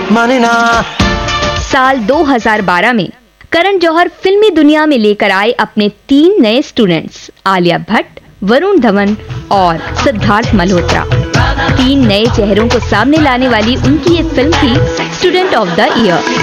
माने ना। साल 2012 में करण जौहर फिल्मी दुनिया में लेकर आए अपने 3 नए स्टूडेंट्स आलिया भट्ट, वरुण धवन और सिद्धार्थ मल्होत्रा। 3 नए चेहरों को सामने लाने वाली उनकी ये फिल्म थी स्टूडेंट ऑफ द ईयर।